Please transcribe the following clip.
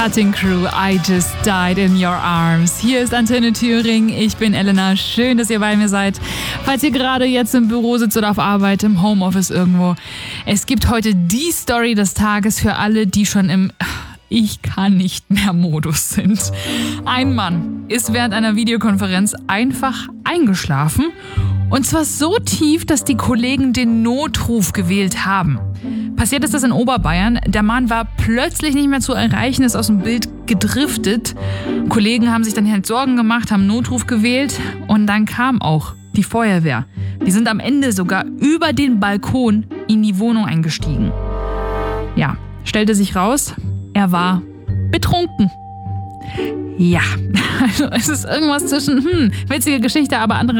Cutting Crew, I Just Died in Your Arms. Hier ist Antenne Thüringen, ich bin Elena. Schön, dass ihr bei mir seid. Falls ihr gerade jetzt im Büro sitzt oder auf Arbeit, im Homeoffice irgendwo. Es gibt heute die Story des Tages für alle, die schon im Ich kann nicht mehr Modus sind. Ein Mann ist während einer Videokonferenz einfach eingeschlafen. Und zwar so tief, dass die Kollegen den Notruf gewählt haben. Passiert ist das in Oberbayern. Der Mann war plötzlich nicht mehr zu erreichen, ist aus dem Bild gedriftet. Kollegen haben sich dann halt Sorgen gemacht, haben Notruf gewählt und dann kam auch die Feuerwehr. Die sind am Ende sogar über den Balkon in die Wohnung eingestiegen. Ja, stellte sich raus, er war betrunken. Ja, also es ist irgendwas zwischen, witzige Geschichte, aber andere